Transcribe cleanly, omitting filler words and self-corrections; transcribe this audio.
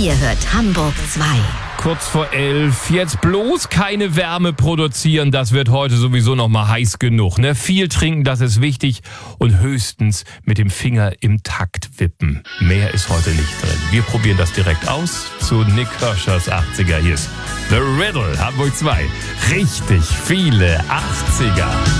Ihr hört Hamburg 2. Kurz vor 11. Jetzt bloß keine Wärme produzieren. Das wird heute sowieso noch mal heiß genug. Ne? Viel trinken, das ist wichtig. Und höchstens mit dem Finger im Takt wippen. Mehr ist heute nicht drin. Wir probieren das direkt aus zu Nick Hirschers 80er. Hier ist The Riddle, Hamburg 2. Richtig viele 80er.